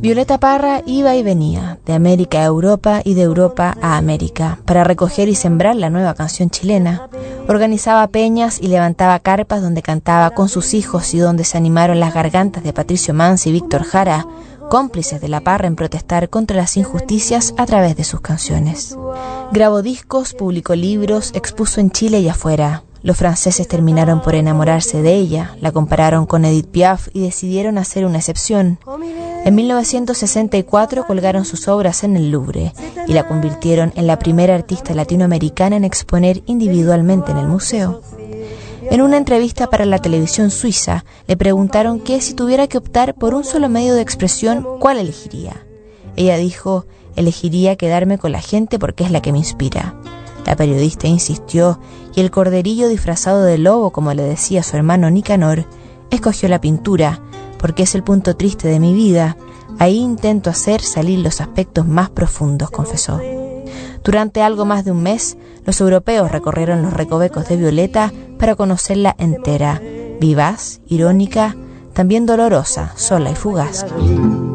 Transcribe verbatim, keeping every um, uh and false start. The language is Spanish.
Violeta Parra iba y venía, de América a Europa y de Europa a América, para recoger y sembrar la nueva canción chilena. Organizaba peñas y levantaba carpas donde cantaba con sus hijos y donde se animaron las gargantas de Patricio Manz y Víctor Jara, cómplices de la Parra en protestar contra las injusticias a través de sus canciones. Grabó discos, publicó libros, expuso en Chile y afuera. Los franceses terminaron por enamorarse de ella, la compararon con Edith Piaf y decidieron hacer una excepción. En mil novecientos sesenta y cuatro colgaron sus obras en el Louvre y la convirtieron en la primera artista latinoamericana en exponer individualmente en el museo. En una entrevista para la televisión suiza, le preguntaron que si tuviera que optar por un solo medio de expresión, ¿cuál elegiría? Ella dijo, elegiría quedarme con la gente porque es la que me inspira. La periodista insistió y el corderillo disfrazado de lobo, como le decía su hermano Nicanor, escogió la pintura porque es el punto triste de mi vida. Ahí intento hacer salir los aspectos más profundos, confesó. Durante algo más de un mes, los europeos recorrieron los recovecos de Violeta para conocerla entera, vivaz, irónica, también dolorosa, sola y fugaz.